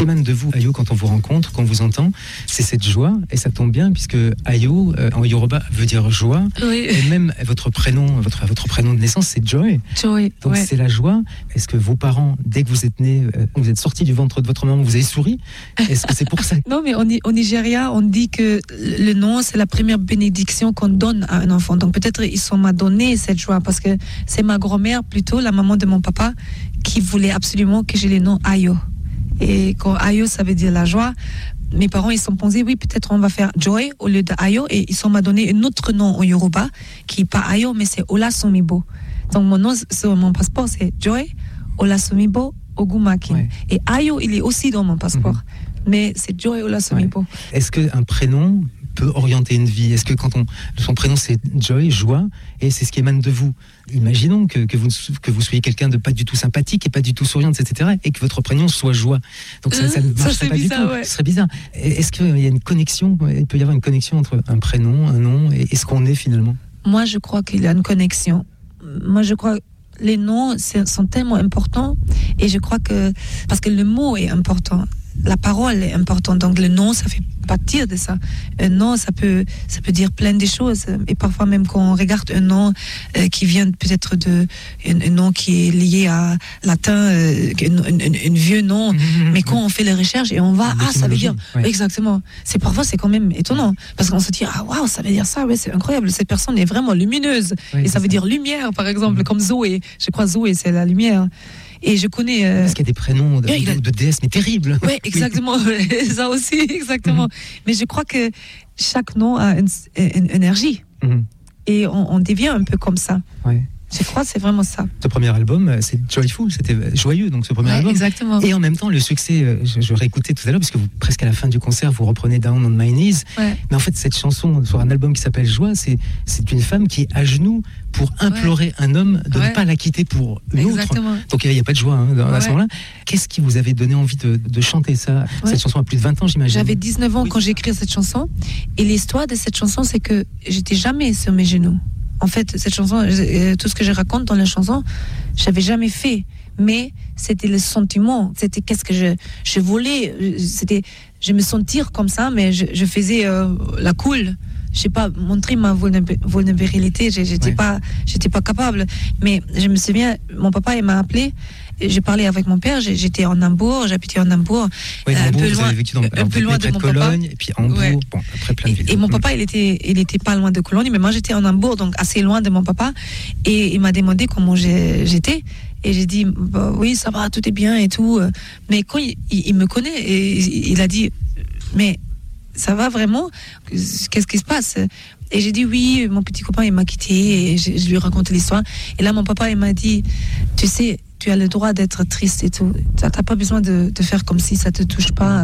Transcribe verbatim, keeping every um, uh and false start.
qui émane de vous, Ayo, quand on vous rencontre, quand on vous entend, c'est cette joie, et ça tombe bien, puisque Ayo, euh, en Yoruba, veut dire joie, oui. et même votre prénom, votre, votre prénom de naissance, c'est Joy. Joy, donc ouais. c'est la joie. Est-ce que vos parents, dès que vous êtes nés, euh, vous êtes sortis du ventre de votre maman, vous avez souri? Est-ce que c'est pour ça? Non, mais au Nigeria, on dit que le nom, c'est la première bénédiction qu'on donne à un enfant. Donc peut-être ils sont m'a donné cette joie, parce que c'est ma grand-mère, plutôt, la maman de mon papa, qui voulait absolument que j'ai le nom Ayo. Et quand Ayo, ça veut dire la joie, mes parents, ils se sont posés, oui, peut-être on va faire Joy au lieu de Ayo, et ils sont m'a donné un autre nom en Yoruba, qui n'est pas Ayo, mais c'est Olasumibo. Donc mon nom sur mon passeport, c'est Joy Olasumibo Ogumakin. Ouais. Et Ayo, il est aussi dans mon passeport. Mm-hmm. Mais c'est Joy Olasumibo. Ouais. Est-ce qu'un prénom peut orienter une vie? Est-ce que quand on, son prénom c'est Joy, joie, et c'est ce qui émane de vous? Imaginons que, que, vous, que vous soyez quelqu'un de pas du tout sympathique et pas du tout souriante, et cetera, et que votre prénom soit joie. Donc ça, ça ne marcherait pas bizarre, du tout. Ouais. Ce serait bizarre. Est-ce qu'il y a une connexion? Il peut y avoir une connexion entre un prénom, un nom, et, et ce qu'on est finalement? Moi, je crois qu'il y a une connexion. Moi, je crois les noms sont tellement importants, et je crois que parce que le mot est important, la parole est importante, donc le nom, ça fait partie de ça. Un nom, ça peut, ça peut dire plein de choses, et parfois même quand on regarde un nom euh, qui vient peut-être de un, un nom qui est lié à latin, euh, un, un, un vieux nom, mmh, mais quand on fait les recherches et on va, ah, ça veut dire, ouais. Exactement. C'est parfois c'est quand même étonnant, parce qu'on se dit, ah waouh, ça veut dire ça, ouais, c'est incroyable, cette personne est vraiment lumineuse, ouais, et ça veut ça. dire lumière, par exemple, mmh. comme Zoé. Je crois Zoé, c'est la lumière. Et je connais. Euh... Parce qu'il y a des prénoms de, de, a... de déesses, mais terribles. Oui, exactement. Ça aussi, exactement. Mm-hmm. Mais je crois que chaque nom a une, une énergie. Mm-hmm. Et on, on devient un peu comme ça. Ouais. Je crois que c'est vraiment ça. Ce premier album, c'est Joyful, c'était joyeux, donc ce premier ouais, album. Exactement. Et en même temps, le succès, je, je réécoutais tout à l'heure, parce que vous, presque à la fin du concert, vous reprenez Down on My Knees. Ouais. Mais en fait, cette chanson sur un album qui s'appelle Joie, c'est, c'est une femme qui est à genoux pour implorer ouais. un homme de ouais. ne pas la quitter pour une exactement. autre. Donc il n'y a pas de joie hein, à ouais. ce moment-là. Qu'est-ce qui vous avait donné envie de, de chanter ça? ouais. Cette chanson a plus de vingt ans, j'imagine. J'avais dix-neuf ans oui. quand j'ai écrit cette chanson. Et l'histoire de cette chanson, c'est que j'étais jamais sur mes genoux. En fait, cette chanson, tout ce que je raconte dans la chanson, je n'avais jamais fait. Mais c'était le sentiment. C'était qu'est-ce que je, je voulais. C'était, je me sentir comme ça, mais je, je faisais euh, la cool. Je sais pas, montrer ma vulnérabilité. J'étais ouais. pas, j'étais pas capable. Mais je me souviens, mon papa, il m'a appelé. J'ai parlé avec mon père. J'étais en Hambourg, j'habitais en Hambourg, oui, un Hambourg, peu loin, dans, un peu loin de mon Cologne, papa. Et puis Hambourg, ouais. bon, après plein de villes. Et, et mon papa, il était, il était pas loin de Cologne, mais moi j'étais en Hambourg, donc assez loin de mon papa. Et il m'a demandé comment j'étais. Et j'ai dit, bah, oui, ça va, tout est bien et tout. Mais quand il, il, il me connaît, et il a dit, mais ça va vraiment? Qu'est-ce qui se passe? Et j'ai dit oui, mon petit copain il m'a quitté, et je, je lui ai raconté l'histoire. Et là mon papa il m'a dit, tu sais, tu as le droit d'être triste et tout. Tu n'as pas besoin de, de faire comme si ça te touche pas.